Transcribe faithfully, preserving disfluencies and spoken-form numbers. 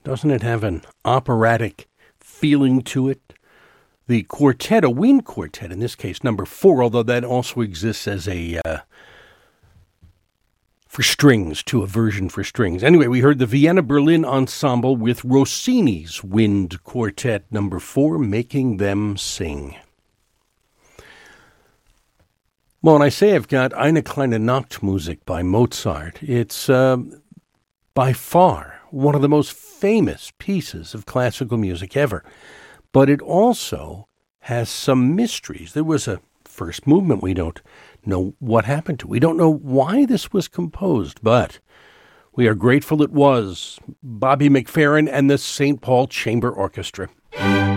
Doesn't it have an operatic feeling to it? The quartet, a wind quartet, in this case, number four, although that also exists as a, uh, for strings, to a version for strings. Anyway, we heard the Vienna Berlin Ensemble with Rossini's Wind Quartet, number four, Making Them Sing. Well, when I say I've got Eine kleine Nachtmusik by Mozart, it's uh, by far one of the most famous pieces of classical music ever. But it also has some mysteries. There was a first movement we don't know what happened to. We don't know why this was composed, but we are grateful it was. Bobby McFerrin and the Saint Paul Chamber Orchestra.